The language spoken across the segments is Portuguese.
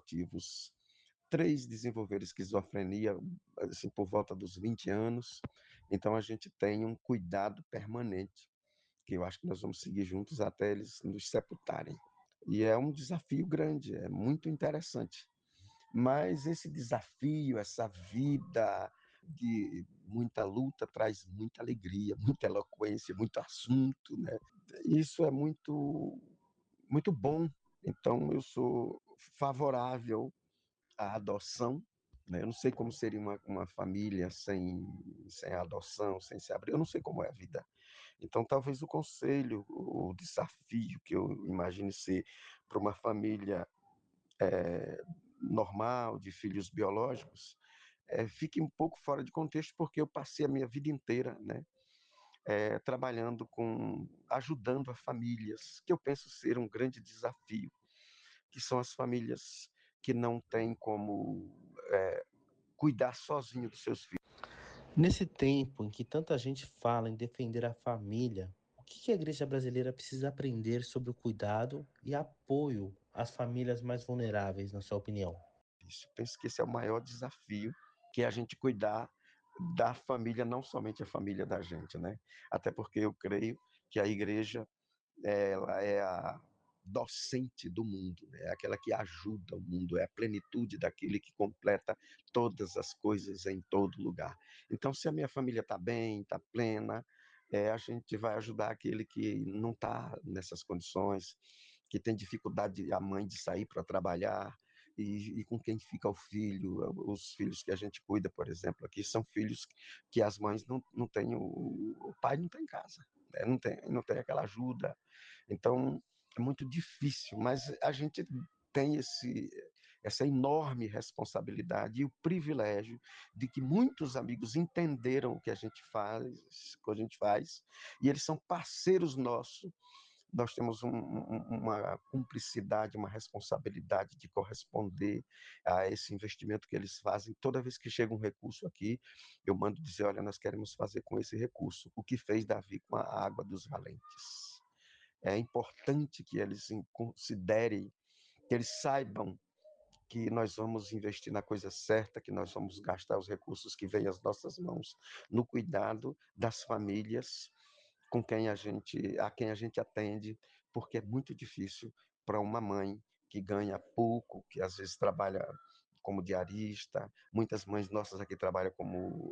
adotivos. 3 desenvolveram esquizofrenia, assim, por volta dos 20 anos, então a gente tem um cuidado permanente, que eu acho que nós vamos seguir juntos até eles nos sepultarem. E é um desafio grande, é muito interessante. Mas esse desafio, essa vida de muita luta traz muita alegria, muita eloquência, muito assunto, né? Isso é muito bom. Então eu sou favorável à adoção, né? Eu não sei como seria uma família sem a adoção, sem se abrir. Eu não sei como é a vida. Então talvez o conselho, o desafio que eu imagine ser para uma família normal, de filhos biológicos, fique um pouco fora de contexto, porque eu passei a minha vida inteira, né, trabalhando ajudando a famílias, que eu penso ser um grande desafio, que são as famílias que não têm como cuidar sozinho dos seus filhos. Nesse tempo em que tanta gente fala em defender a família, o que a igreja brasileira precisa aprender sobre o cuidado e apoio às famílias mais vulneráveis, na sua opinião? Penso que esse é o maior desafio, que é a gente cuidar da família, não somente a família da gente, né? Até porque eu creio que a igreja ela é a docente do mundo, é aquela que ajuda o mundo, é a plenitude daquele que completa todas as coisas em todo lugar. Então, se a minha família está bem, está plena, a gente vai ajudar aquele que não está nessas condições, que tem dificuldade, a mãe, de sair para trabalhar, e com quem fica o filho, os filhos que a gente cuida, por exemplo, aqui são filhos que as mães não têm, o pai não tem em casa, né? Não tem aquela ajuda, então é muito difícil, mas a gente tem essa enorme responsabilidade e o privilégio de que muitos amigos entenderam o que a gente faz, e eles são parceiros nossos. Nós temos uma cumplicidade, uma responsabilidade de corresponder a esse investimento que eles fazem. Toda vez que chega um recurso aqui, eu mando dizer: olha, nós queremos fazer com esse recurso o que fez Davi com a água dos valentes. É importante que eles considerem, que eles saibam que nós vamos investir na coisa certa, que nós vamos gastar os recursos que vêm às nossas mãos no cuidado das famílias a quem a gente atende, porque é muito difícil para uma mãe que ganha pouco, que às vezes trabalha como diarista, muitas mães nossas aqui trabalham como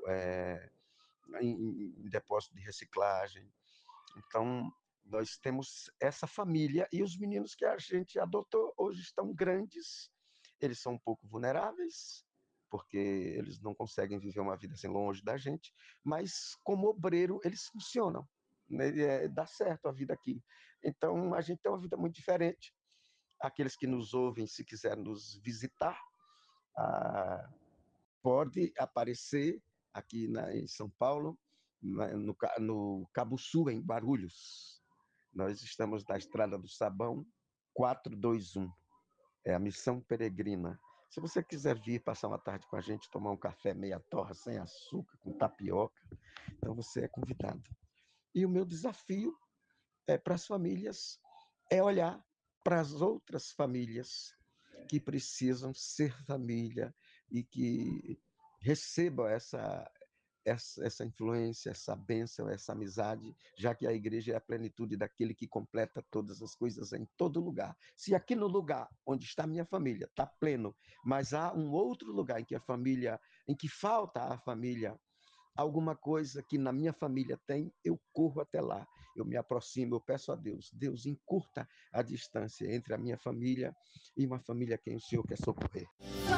em depósito de reciclagem. Então, nós temos essa família, e os meninos que a gente adotou hoje estão grandes, eles são um pouco vulneráveis, porque eles não conseguem viver uma vida assim longe da gente, mas como obreiro eles funcionam, né? Dá certo a vida aqui. Então, a gente tem uma vida muito diferente. Aqueles que nos ouvem, se quiser nos visitar, ah, pode aparecer aqui em São Paulo, no Cabo Sul, em Guarulhos. Nós estamos na Estrada do Sabão 421, é a Missão Peregrina. Se você quiser vir passar uma tarde com a gente, tomar um café meia torra, sem açúcar, com tapioca, então você é convidado. E o meu desafio para as famílias é olhar para as outras famílias que precisam ser família e que recebam essa influência, essa bênção, essa amizade, já que a igreja é a plenitude daquele que completa todas as coisas em todo lugar. Se aqui no lugar onde está a minha família está pleno, mas há um outro lugar em que falta a família, alguma coisa que na minha família tem, eu corro até lá, eu me aproximo, eu peço a Deus: Deus, encurta a distância entre a minha família e uma família a quem o Senhor quer socorrer.